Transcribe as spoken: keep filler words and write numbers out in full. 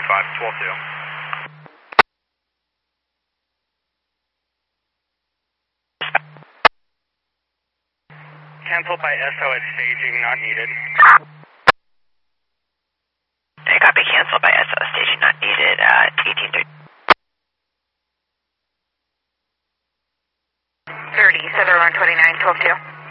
five, twelve two. Cancel by S O at staging, not needed. I copy, cancel by S O, staging not needed at eighteen thirty. thirty, Southern one twenty-nine, twelve two.